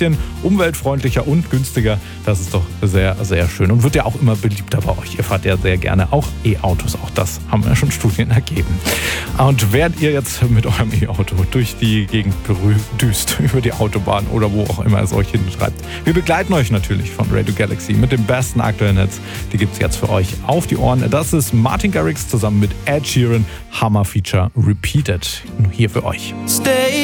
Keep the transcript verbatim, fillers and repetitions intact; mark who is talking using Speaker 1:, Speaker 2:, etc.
Speaker 1: bisschen umweltfreundlicher und günstiger. Das ist doch sehr, sehr schön und wird ja auch immer beliebter bei euch. Ihr fahrt ja sehr gerne auch E-Autos. Auch das haben ja schon Studien ergeben. Und während ihr jetzt mit eurem E-Auto durch die Gegend düst, über die Autobahn oder wo auch immer es euch hintreibt, wir begleiten euch natürlich von Radio Galaxy mit dem besten aktuellen Netz. Die gibt es jetzt für euch auf die Ohren. Das ist Martin Garrix zusammen mit Ed Sheeran. Hammer Feature Repeated. Hier für euch.
Speaker 2: Stay